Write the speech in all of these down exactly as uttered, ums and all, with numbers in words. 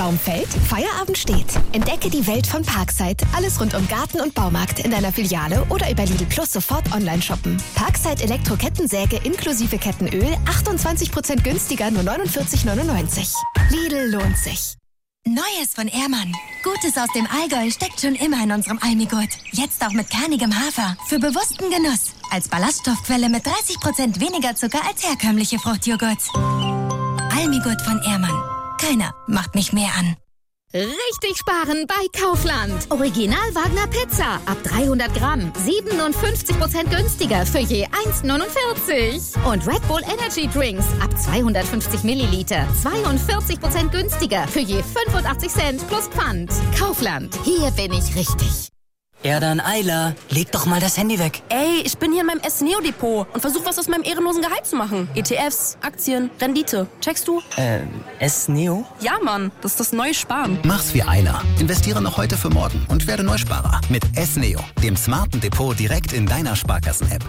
Baum fällt, Feierabend steht. Entdecke die Welt von Parkside. Alles rund um Garten und Baumarkt in deiner Filiale oder über Lidl Plus sofort online shoppen. Parkside Elektro-Kettensäge inklusive Kettenöl, achtundzwanzig Prozent günstiger, nur neunundvierzig neunundneunzig. Lidl lohnt sich. Neues von Ehrmann. Gutes aus dem Allgäu steckt schon immer in unserem Almigurt. Jetzt auch mit kernigem Hafer. Für bewussten Genuss. Als Ballaststoffquelle mit dreißig Prozent weniger Zucker als herkömmliche Fruchtjoghurts. Almigurt von Ehrmann. Keiner macht mich mehr an. Richtig sparen bei Kaufland. Original Wagner Pizza ab dreihundert Gramm. siebenundfünfzig Prozent günstiger für je eins neunundvierzig. Und Red Bull Energy Drinks ab zweihundertfünfzig Milliliter. zweiundvierzig Prozent günstiger für je fünfundachtzig Cent plus Pfand. Kaufland. Hier bin ich richtig. Erdan Eiler, leg doch mal das Handy weg. Ey, ich bin hier in meinem S-Neo-Depot und versuche was aus meinem ehrenlosen Gehalt zu machen. E T Fs, Aktien, Rendite. Checkst du? Ähm, S-Neo? Ja, Mann, das ist das neue Sparen. Mach's wie Eiler. Investiere noch heute für morgen und werde Neusparer. Mit S-Neo, dem smarten Depot direkt in deiner Sparkassen-App.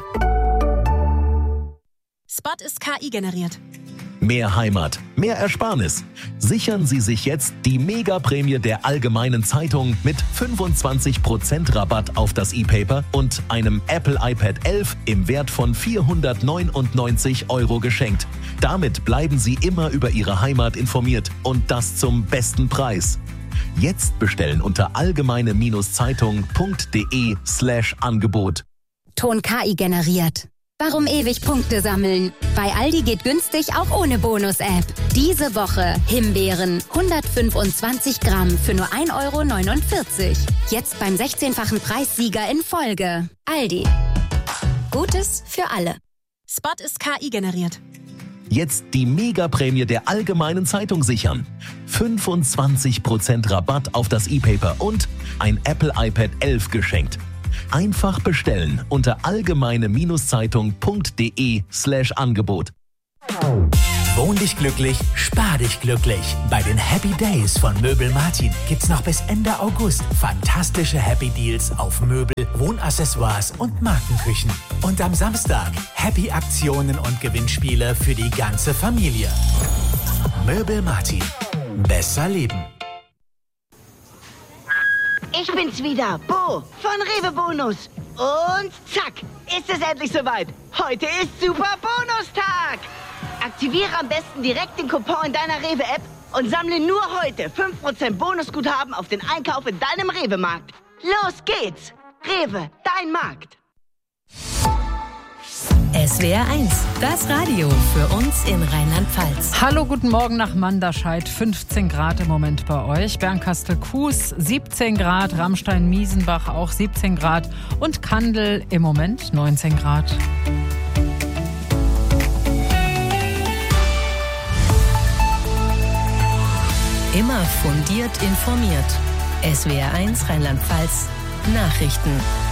Spot ist K I generiert. Mehr Heimat, mehr Ersparnis. Sichern Sie sich jetzt die Mega-Prämie der Allgemeinen Zeitung mit fünfundzwanzig Prozent Rabatt auf das E-Paper und einem Apple iPad elf im Wert von vierhundertneunundneunzig Euro geschenkt. Damit bleiben Sie immer über Ihre Heimat informiert und das zum besten Preis. Jetzt bestellen unter allgemeine-zeitung.de slash Angebot. Ton K I generiert. Warum ewig Punkte sammeln? Bei Aldi geht günstig auch ohne Bonus-App. Diese Woche Himbeeren hundertfünfundzwanzig Gramm für nur ein Euro neunundvierzig. Jetzt beim sechzehnfachen Preissieger in Folge. Aldi. Gutes für alle. Spot ist K I generiert. Jetzt die Mega-Prämie der Allgemeinen Zeitung sichern. fünfundzwanzig Prozent Rabatt auf das E-Paper und ein Apple iPad elf geschenkt. Einfach bestellen unter allgemeine-zeitung.de slash Angebot. Wohn dich glücklich, spar dich glücklich. Bei den Happy Days von Möbel Martin gibt's noch bis Ende August fantastische Happy Deals auf Möbel, Wohnaccessoires und Markenküchen. Und am Samstag Happy Aktionen und Gewinnspiele für die ganze Familie. Möbel Martin. Besser leben. Ich bin's wieder, Bo von Rewe Bonus. Und zack, ist es endlich soweit. Heute ist Super Bonustag. Aktiviere am besten direkt den Coupon in deiner Rewe-App und sammle nur heute fünf Prozent Bonusguthaben auf den Einkauf in deinem Rewe-Markt. Los geht's. Rewe, dein Markt. S W R eins, das Radio für uns in Rheinland-Pfalz. Hallo, guten Morgen nach Manderscheid. fünfzehn Grad im Moment bei euch. Bernkastel-Kues siebzehn Grad, Ramstein-Miesenbach auch siebzehn Grad und Kandel im Moment neunzehn Grad. Immer fundiert informiert. S W R eins Rheinland-Pfalz Nachrichten.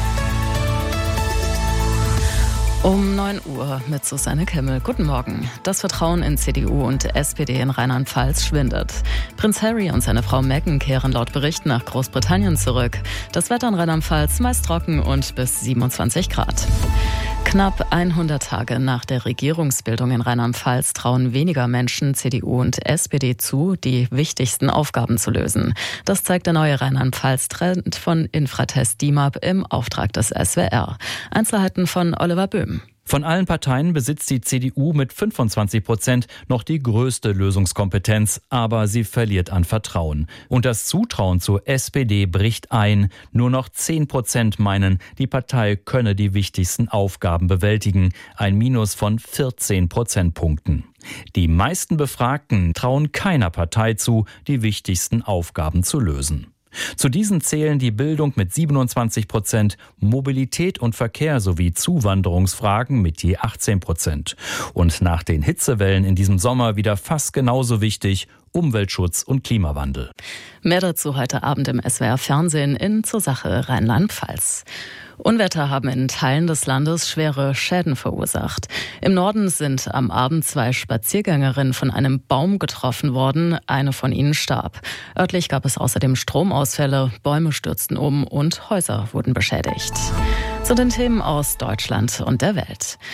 Um neun Uhr mit Susanne Kimmel. Guten Morgen. Das Vertrauen in C D U und S P D in Rheinland-Pfalz schwindet. Prinz Harry und seine Frau Meghan kehren laut Berichten nach Großbritannien zurück. Das Wetter in Rheinland-Pfalz meist trocken und bis siebenundzwanzig Grad. Knapp hundert Tage nach der Regierungsbildung in Rheinland-Pfalz trauen weniger Menschen C D U und S P D zu, die wichtigsten Aufgaben zu lösen. Das zeigt der neue Rheinland-Pfalz-Trend von Infratest D I M A P im Auftrag des S W R. Einzelheiten von Oliver Böhm. Von allen Parteien besitzt die C D U mit fünfundzwanzig Prozent noch die größte Lösungskompetenz, aber sie verliert an Vertrauen. Und das Zutrauen zur S P D bricht ein. Nur noch zehn Prozent meinen, die Partei könne die wichtigsten Aufgaben bewältigen. Ein Minus von vierzehn Prozentpunkten. Die meisten Befragten trauen keiner Partei zu, die wichtigsten Aufgaben zu lösen. Zu diesen zählen die Bildung mit siebenundzwanzig Prozent, Mobilität und Verkehr sowie Zuwanderungsfragen mit je achtzehn Prozent. Und nach den Hitzewellen in diesem Sommer wieder fast genauso wichtig, Umweltschutz und Klimawandel. Mehr dazu heute Abend im S W R Fernsehen in Zur Sache Rheinland-Pfalz. Unwetter haben in Teilen des Landes schwere Schäden verursacht. Im Norden sind am Abend zwei Spaziergängerinnen von einem Baum getroffen worden. Eine von ihnen starb. Örtlich gab es außerdem Stromausfälle, Bäume stürzten um und Häuser wurden beschädigt. Zu den Themen aus Deutschland und der Welt.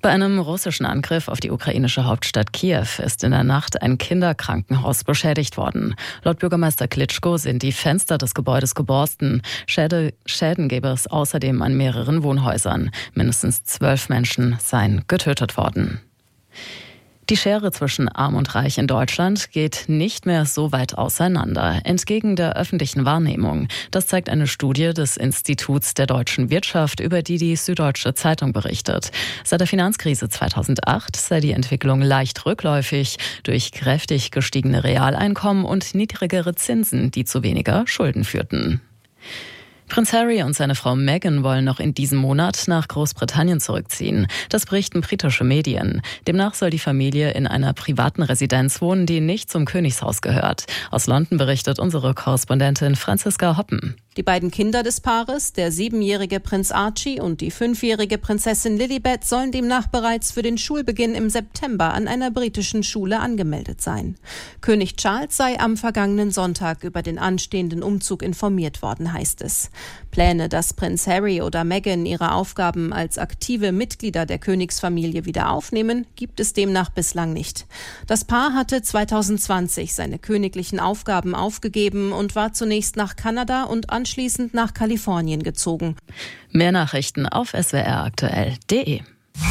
Bei einem russischen Angriff auf die ukrainische Hauptstadt Kiew ist in der Nacht ein Kinderkrankenhaus beschädigt worden. Laut Bürgermeister Klitschko sind die Fenster des Gebäudes geborsten. Schäde, Schäden gäbe es außerdem an mehreren Wohnhäusern. Mindestens zwölf Menschen seien getötet worden. Die Schere zwischen Arm und Reich in Deutschland geht nicht mehr so weit auseinander, entgegen der öffentlichen Wahrnehmung. Das zeigt eine Studie des Instituts der deutschen Wirtschaft, über die die Süddeutsche Zeitung berichtet. Seit der Finanzkrise zweitausendacht sei die Entwicklung leicht rückläufig durch kräftig gestiegene Realeinkommen und niedrigere Zinsen, die zu weniger Schulden führten. Prinz Harry und seine Frau Meghan wollen noch in diesem Monat nach Großbritannien zurückziehen. Das berichten britische Medien. Demnach soll die Familie in einer privaten Residenz wohnen, die nicht zum Königshaus gehört. Aus London berichtet unsere Korrespondentin Franziska Hoppen. Die beiden Kinder des Paares, der siebenjährige Prinz Archie und die fünfjährige Prinzessin Lilibet, sollen demnach bereits für den Schulbeginn im September an einer britischen Schule angemeldet sein. König Charles sei am vergangenen Sonntag über den anstehenden Umzug informiert worden, heißt es. Pläne, dass Prinz Harry oder Meghan ihre Aufgaben als aktive Mitglieder der Königsfamilie wieder aufnehmen, gibt es demnach bislang nicht. Das Paar hatte zweitausendzwanzig seine königlichen Aufgaben aufgegeben und war zunächst nach Kanada und anschließend nach Kalifornien gezogen. Mehr Nachrichten auf s w r aktuell punkt d e.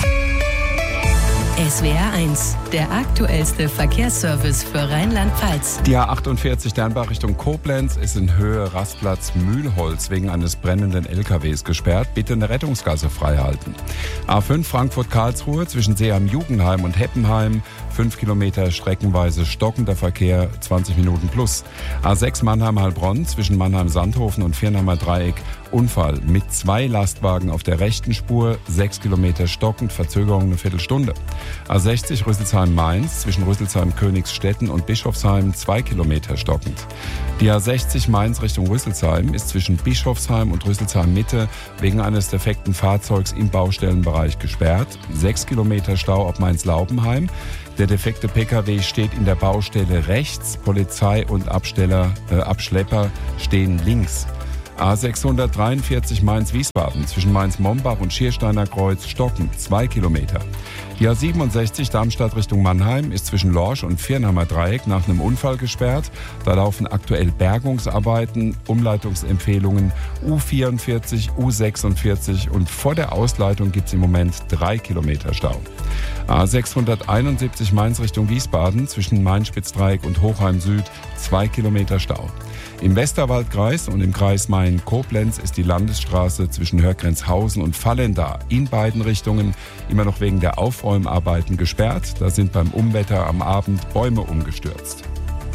S W R eins, der aktuellste Verkehrsservice für Rheinland-Pfalz. Die A achtundvierzig Dernbach Richtung Koblenz ist in Höhe Rastplatz Mühlholz wegen eines brennenden L K Ws gesperrt. Bitte eine Rettungsgasse freihalten. A fünf Frankfurt-Karlsruhe zwischen Seeheim-Jugendheim und Heppenheim. Fünf Kilometer streckenweise stockender Verkehr, zwanzig Minuten plus. A sechs Mannheim-Heilbronn zwischen Mannheim-Sandhofen und Viernheimer Dreieck. Unfall mit zwei Lastwagen auf der rechten Spur, sechs Kilometer stockend, Verzögerung eine Viertelstunde. A sechzig Rüsselsheim-Mainz zwischen Rüsselsheim-Königsstetten und Bischofsheim, zwei Kilometer stockend. Die A sechzig Mainz Richtung Rüsselsheim ist zwischen Bischofsheim und Rüsselsheim-Mitte wegen eines defekten Fahrzeugs im Baustellenbereich gesperrt. Sechs Kilometer Stau ab Mainz-Laubenheim. Der defekte P K W steht in der Baustelle rechts. Polizei und Absteller, äh, Abschlepper stehen links. A sechshundertdreiundvierzig Mainz-Wiesbaden zwischen Mainz-Mombach und Schiersteiner Kreuz stockend, zwei Kilometer. Die A siebenundsechzig Darmstadt Richtung Mannheim ist zwischen Lorsch und Viernheimer Dreieck nach einem Unfall gesperrt. Da laufen aktuell Bergungsarbeiten, Umleitungsempfehlungen U vierundvierzig, U sechsundvierzig und vor der Ausleitung gibt es im Moment drei Kilometer Stau. A sechshunderteinundsiebzig Mainz Richtung Wiesbaden zwischen Main-Spitzdreieck und Hochheim Süd, zwei Kilometer Stau. Im Westerwaldkreis und im Kreis Main-Koblenz ist die Landesstraße zwischen Hörgrenzhausen und Vallendar in beiden Richtungen immer noch wegen der Aufräumarbeiten gesperrt. Da sind beim Unwetter am Abend Bäume umgestürzt.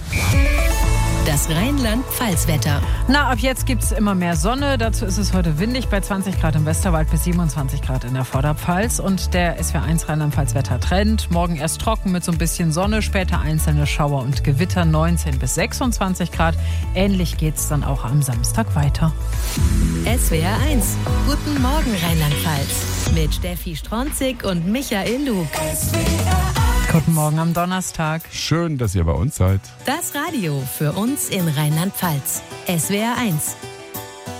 Das Rheinland-Pfalz-Wetter. Na, ab jetzt gibt es immer mehr Sonne. Dazu ist es heute windig bei zwanzig Grad im Westerwald bis siebenundzwanzig Grad in der Vorderpfalz. Und der S W R eins Rheinland-Pfalz-Wetter-Trend. Morgen erst trocken mit so ein bisschen Sonne, später einzelne Schauer und Gewitter, neunzehn bis sechsundzwanzig Grad. Ähnlich geht es dann auch am Samstag weiter. S W R eins. Guten Morgen Rheinland-Pfalz. Mit Steffi Stronzig und Michael Lug. Guten Morgen am Donnerstag. Schön, dass ihr bei uns seid. Das Radio für uns in Rheinland-Pfalz. S W R eins.